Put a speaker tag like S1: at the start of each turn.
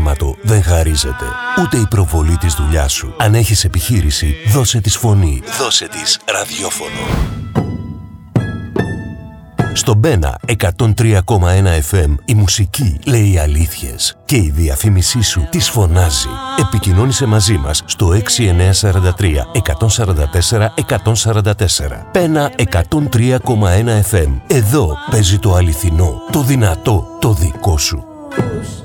S1: γράμματο δεν χαρίζεται. Ούτε η προβολή της δουλειάς σου. Αν έχεις επιχείρηση, δώσε της φωνή. Δώσε της ραδιόφωνο. Στο Μπένα 103,1 FM η μουσική λέει αλήθειες και η διαφήμισή σου τις φωνάζει. Επικοινώνησε μαζί μας στο 6943 144 144. Μπένα 103,1 FM. Εδώ παίζει το αληθινό, το δυνατό, το δικό σου.